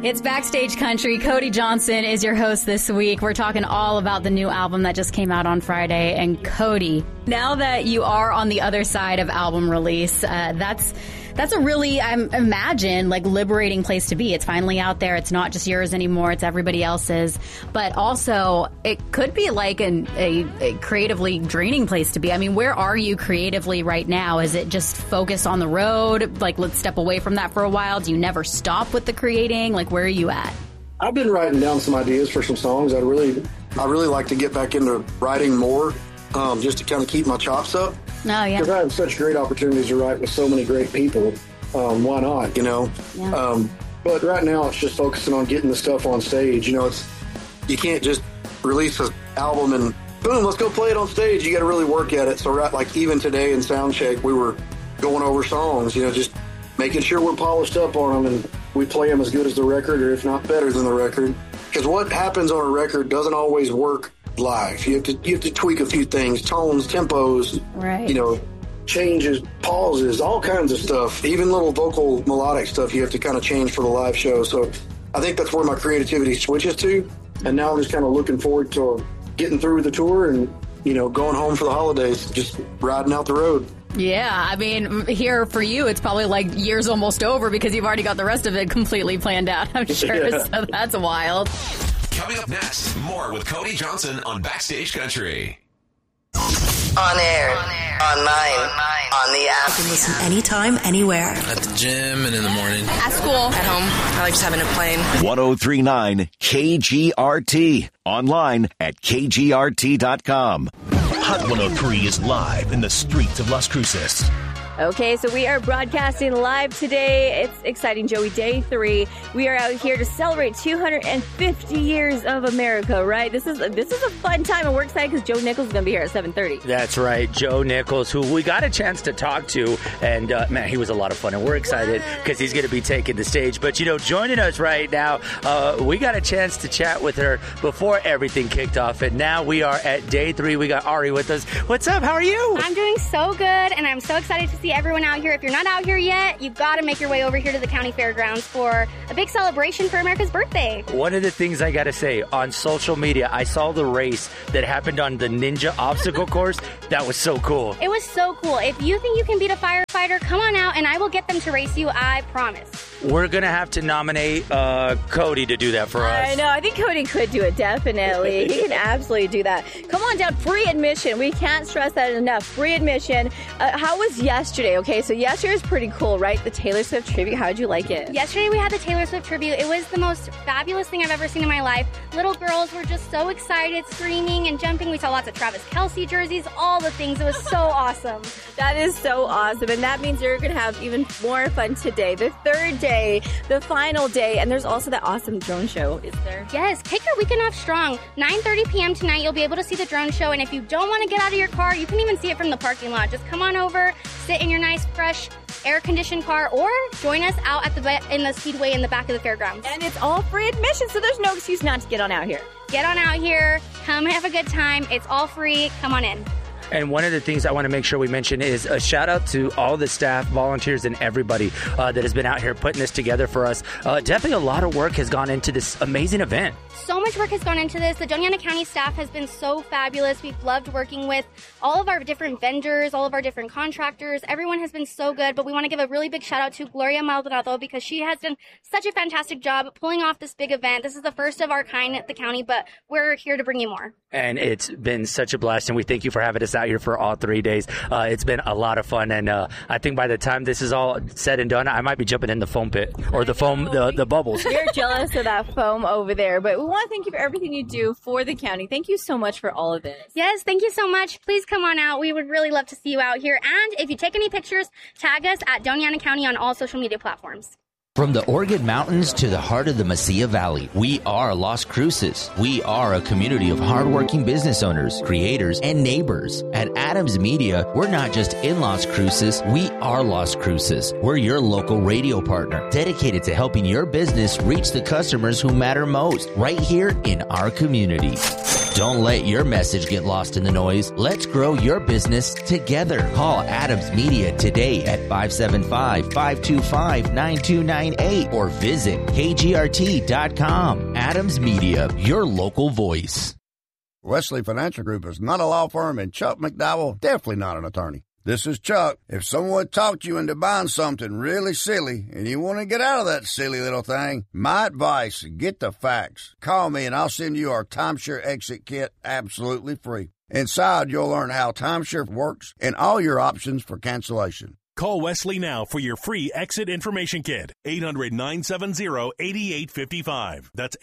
It's Backstage Country. Cody Johnson is your host this week. We're talking all about the new album that just came out on Friday. And Cody, now that you are on the other side of album release, that's a really, I imagine, like liberating place to be. It's finally out there. It's not just yours anymore. It's everybody else's. But also, it could be like a creatively draining place to be. I mean, where are you creatively right now? Is it just focused on the road? Like, let's step away from that for a while. Do you never stop with the creating? Like, where are you at? I've been writing down some ideas for some songs. I really like to get back into writing more, just to kind of keep my chops up. Oh, yeah. Because I have such great opportunities to write with so many great people. Why not, you know? Yeah. But right now it's just focusing on getting the stuff on stage. You know, you can't just release an album and boom, let's go play it on stage. You got to really work at it. So like even today in Soundcheck, we were going over songs, you know, just making sure we're polished up on them and we play them as good as the record or if not better than the record. Because what happens on a record doesn't always work live. You have to tweak a few things, tones, tempos, right. You know, changes, pauses, all kinds of stuff. Even little vocal melodic stuff you have to kind of change for the live show. So I think that's where my creativity switches to. And now I'm just kind of looking forward to getting through the tour and, you know, going home for the holidays, just riding out the road. Yeah, I mean, here for you, it's probably like years almost over because you've already got the rest of it completely planned out, I'm sure. Yeah. So that's wild. Coming up next, more with Cody Johnson on Backstage Country. On air, online, on the app. You can listen anytime, anywhere. At the gym and in the morning. At school. At home. I like just having a plane. 103.9 KGRT. Online at KGRT.com. Hot 103 is live in the streets of Las Cruces. Okay, so we are broadcasting live today. It's exciting, Joey. Day 3. We are out here to celebrate 250 years of America, right? This is a fun time, and we're excited because Joe Nichols is going to be here at 7:30. That's right, Joe Nichols, who we got a chance to talk to, and man, he was a lot of fun, and we're excited because he's going to be taking the stage. But, you know, joining us right now, we got a chance to chat with her before everything kicked off, and now we are at day 3. We got Ari with us. What's up? How are you? I'm doing so good, and I'm so excited to see everyone out here. If you're not out here yet, you've got to make your way over here to the county fairgrounds for a big celebration for America's birthday. One of the things I got to say, on social media, I saw the race that happened on the Ninja obstacle course. That was so cool. It was so cool. If you think you can beat a firefighter, come on out and I will get them to race you, I promise. We're going to have to nominate Cody to do that for us. I know. I think Cody could do it, definitely. He can absolutely do that. Come on down. Free admission. We can't stress that enough. Free admission. How was yesterday? Okay, so yesterday was pretty cool, right? The Taylor Swift tribute. How did you like it? Yesterday we had the Taylor Swift tribute. It was the most fabulous thing I've ever seen in my life. Little girls were just so excited, screaming and jumping. We saw lots of Travis Kelce jerseys, all the things. It was so awesome. That is so awesome. And that means you're going to have even more fun today. The third day, the final day. And there's also that awesome drone show, is there? Yes, kick your weekend off strong. 9:30 p.m. tonight, you'll be able to see the drone show. And if you don't want to get out of your car, you can even see it from the parking lot. Just come on over, sit in your nice, fresh, air-conditioned car, or join us out at in the speedway in the back of the fairgrounds. And it's all free admission, so there's no excuse not to get on out here. Get on out here. Come have a good time. It's all free. Come on in. And one of the things I want to make sure we mention is a shout out to all the staff, volunteers, and everybody that has been out here putting this together for us. Definitely a lot of work has gone into this amazing event. So much work has gone into this. The Doña Ana County staff has been so fabulous. We've loved working with all of our different vendors, all of our different contractors. Everyone has been so good, but we want to give a really big shout out to Gloria Maldonado because she has done such a fantastic job pulling off this big event. This is the first of our kind at the county, but we're here to bring you more. And it's been such a blast, and we thank you for having us out here for all 3 days. It's been a lot of fun, and I think by the time this is all said and done, I might be jumping in the foam pit or the foam, the bubbles. You're jealous of that foam over there, but we want to thank you for everything you do for the county. Thank you so much for all of this. Yes, thank you so much. Please come on out. We would really love to see you out here. And if you take any pictures, tag us at Doña Ana County on all social media platforms. From the Oregon Mountains to the heart of the Mesilla Valley, we are Las Cruces. We are a community of hardworking business owners, creators, and neighbors. At Adams Media, we're not just in Las Cruces, we are Las Cruces. We're your local radio partner, dedicated to helping your business reach the customers who matter most, right here in our community. Don't let your message get lost in the noise. Let's grow your business together. Call Adams Media today at 575-525-9298 or visit kgrt.com. Adams Media, your local voice. Wesley Financial Group is not a law firm, and Chuck McDowell definitely not an attorney. This is Chuck. If someone talked you into buying something really silly and you want to get out of that silly little thing, my advice, get the facts. Call me and I'll send you our timeshare exit kit absolutely free. Inside, you'll learn how timeshare works and all your options for cancellation. Call Wesley now for your free exit information kit. 800-970-8855. That's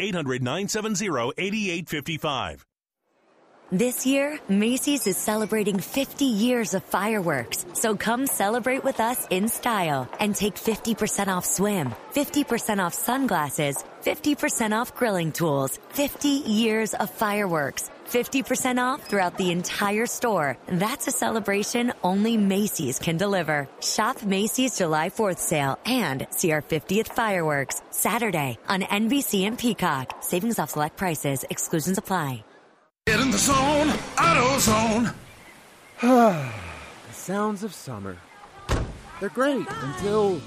800-970-8855. This year, Macy's is celebrating 50 years of fireworks. So come celebrate with us in style and take 50% off swim, 50% off sunglasses, 50% off grilling tools, 50 years of fireworks, 50% off throughout the entire store. That's a celebration only Macy's can deliver. Shop Macy's July 4th sale and see our 50th fireworks Saturday on NBC and Peacock. Savings off select prices. Exclusions apply. Get in the zone, AutoZone. The sounds of summer. They're great until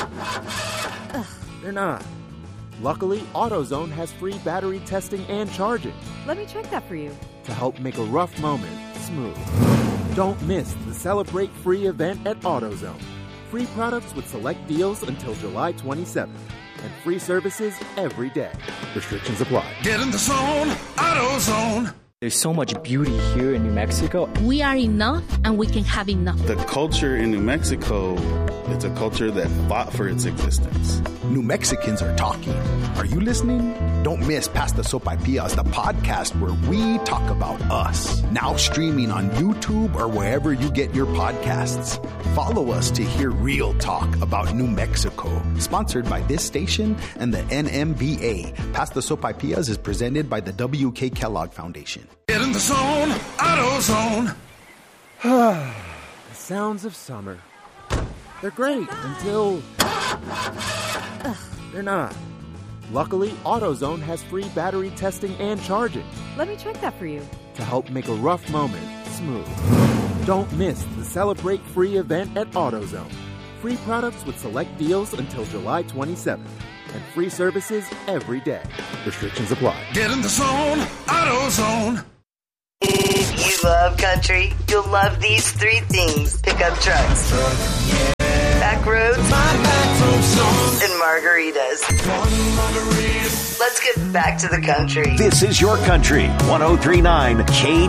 they're not. Luckily, AutoZone has free battery testing and charging. Let me check that for you. To help make a rough moment smooth. Don't miss the Celebrate Free event at AutoZone. Free products with select deals until July 27th. And free services every day. Restrictions apply. Get in the zone, AutoZone. There's so much beauty here in New Mexico. We are enough, and we can have enough. The culture in New Mexico, it's a culture that fought for its existence. New Mexicans are talking. Are you listening? Don't miss Pasta Sopaipillas, the podcast where we talk about us. Now streaming on YouTube or wherever you get your podcasts. Follow us to hear real talk about New Mexico. Sponsored by this station and the NMBA. Pasta Sopaipillas is presented by the W.K. Kellogg Foundation. Get in the zone, AutoZone. The sounds of summer. They're great until they're not. Luckily, AutoZone has free battery testing and charging. Let me check that for you. To help make a rough moment smooth. Don't miss the Celebrate Free event at AutoZone. Free products with select deals until July 27th. And free services every day. Restrictions apply. Get in the zone, AutoZone. If you love country, you'll love these three things. Pickup trucks, back roads, and margaritas. Let's get back to the country. This is your country. 103.9 KGRT.